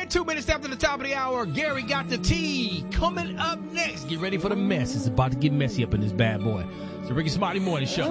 And 2 minutes after the top of the hour, Gary got the tea. Coming up next, get ready for the mess. It's about to get messy up in this bad boy. It's the Ricky Smiley Morning Show.